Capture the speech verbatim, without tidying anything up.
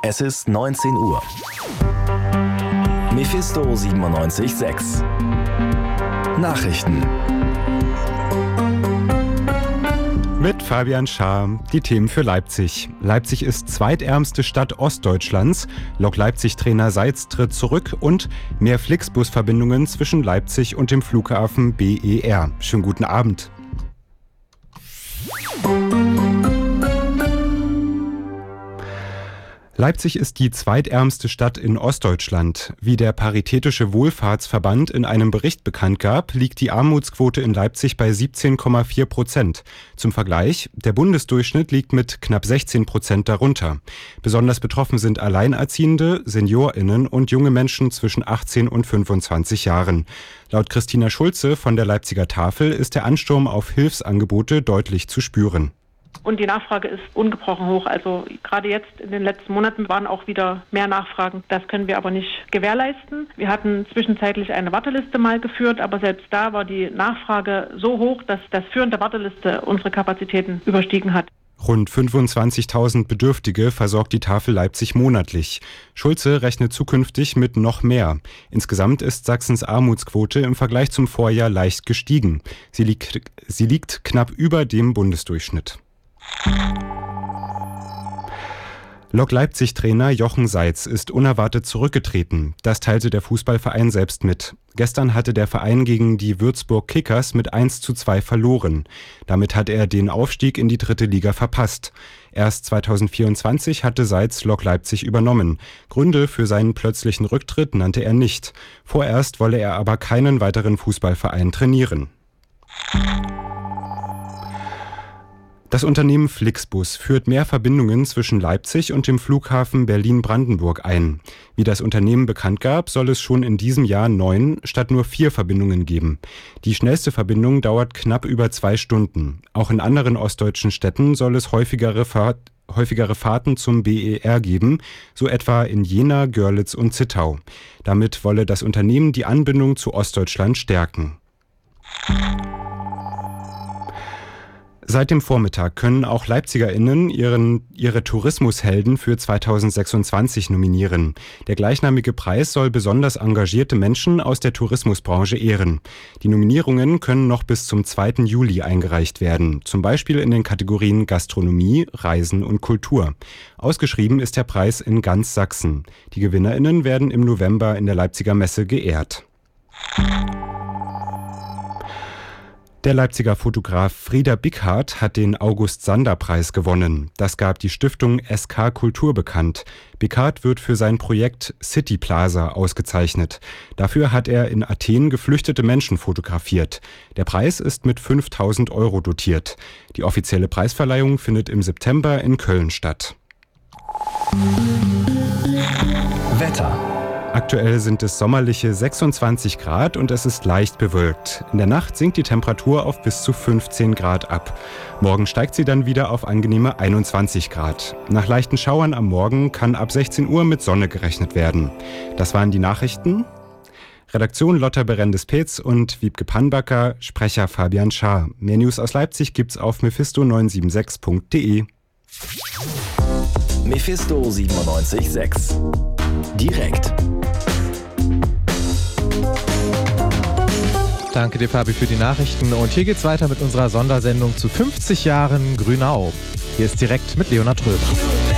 Es ist neunzehn Uhr. Mephisto siebenundneunzig Komma sechs. Nachrichten. Mit Fabian Schaar, die Themen für Leipzig. Leipzig ist zweitärmste Stadt Ostdeutschlands. Lok Leipzig-Trainer Seitz tritt zurück und mehr Flixbus-Verbindungen zwischen Leipzig und dem Flughafen B E R. Schönen guten Abend. Leipzig ist die zweitärmste Stadt in Ostdeutschland. Wie der Paritätische Wohlfahrtsverband in einem Bericht bekannt gab, liegt die Armutsquote in Leipzig bei siebzehn Komma vier Prozent. Zum Vergleich, der Bundesdurchschnitt liegt mit knapp sechzehn Prozent darunter. Besonders betroffen sind Alleinerziehende, SeniorInnen und junge Menschen zwischen achtzehn und fünfundzwanzig Jahren. Laut Christina Schulze von der Leipziger Tafel ist der Ansturm auf Hilfsangebote deutlich zu spüren. Und die Nachfrage ist ungebrochen hoch. Also gerade jetzt in den letzten Monaten waren auch wieder mehr Nachfragen. Das können wir aber nicht gewährleisten. Wir hatten zwischenzeitlich eine Warteliste mal geführt, aber selbst da war die Nachfrage so hoch, dass das Führen der Warteliste unsere Kapazitäten überstiegen hat. Rund fünfundzwanzigtausend Bedürftige versorgt die Tafel Leipzig monatlich. Schulze rechnet zukünftig mit noch mehr. Insgesamt ist Sachsens Armutsquote im Vergleich zum Vorjahr leicht gestiegen. Sie liegt, sie liegt knapp über dem Bundesdurchschnitt. Lok Leipzig-Trainer Jochen Seitz ist unerwartet zurückgetreten. Das teilte der Fußballverein selbst mit. Gestern hatte der Verein gegen die Würzburg Kickers mit eins zu zwei verloren. Damit hat er den Aufstieg in die dritte Liga verpasst. Erst zweitausendvierundzwanzig hatte Seitz Lok Leipzig übernommen. Gründe für seinen plötzlichen Rücktritt nannte er nicht. Vorerst wolle er aber keinen weiteren Fußballverein trainieren. Das Unternehmen Flixbus führt mehr Verbindungen zwischen Leipzig und dem Flughafen Berlin-Brandenburg ein. Wie das Unternehmen bekannt gab, soll es schon in diesem Jahr neun statt nur vier Verbindungen geben. Die schnellste Verbindung dauert knapp über zwei Stunden. Auch in anderen ostdeutschen Städten soll es häufigere, Fahr- häufigere Fahrten zum B E R geben, so etwa in Jena, Görlitz und Zittau. Damit wolle das Unternehmen die Anbindung zu Ostdeutschland stärken. Seit dem Vormittag können auch LeipzigerInnen ihren, ihre Tourismushelden für zweitausendsechsundzwanzig nominieren. Der gleichnamige Preis soll besonders engagierte Menschen aus der Tourismusbranche ehren. Die Nominierungen können noch bis zum zweiten Juli eingereicht werden, zum Beispiel in den Kategorien Gastronomie, Reisen und Kultur. Ausgeschrieben ist der Preis in ganz Sachsen. Die GewinnerInnen werden im November in der Leipziger Messe geehrt. Der Leipziger Fotograf Frieder Bickhardt hat den August-Sander-Preis gewonnen. Das gab die Stiftung S K Kultur bekannt. Bickhardt wird für sein Projekt City Plaza ausgezeichnet. Dafür hat er in Athen geflüchtete Menschen fotografiert. Der Preis ist mit fünftausend Euro dotiert. Die offizielle Preisverleihung findet im September in Köln statt. Wetter. Aktuell sind es sommerliche sechsundzwanzig Grad und es ist leicht bewölkt. In der Nacht sinkt die Temperatur auf bis zu fünfzehn Grad ab. Morgen steigt sie dann wieder auf angenehme einundzwanzig Grad. Nach leichten Schauern am Morgen kann ab sechzehn Uhr mit Sonne gerechnet werden. Das waren die Nachrichten. Redaktion Lotta Berendes-Petz und Wiebke Pannbacker, Sprecher Fabian Schaar. Mehr News aus Leipzig gibt's auf mephisto neun sieben sechs punkt de. Mephisto siebenundneunzig Komma sechs. Direkt. Danke dir, Fabi, für die Nachrichten. Und hier geht's weiter mit unserer Sondersendung zu fünfzig Jahren Grünau. Hier ist direkt mit Leonhard Röber.